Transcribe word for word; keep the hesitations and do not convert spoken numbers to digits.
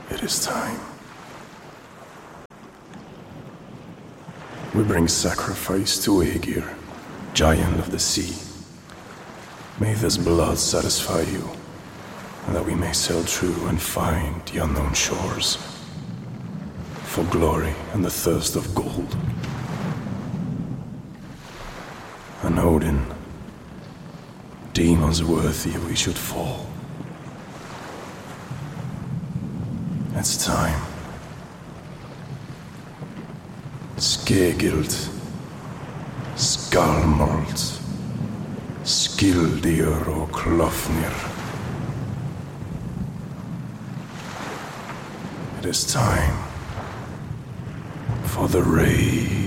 It is time. We bring sacrifice to Aegir, giant of the sea. May this blood satisfy you, and that we may sail true and find the unknown shores. For glory and the thirst of gold. And Odin, deem us worthy we should fall. It's time. Skegild, Skalmold, Skildir og Klofnir. It is time for the raid.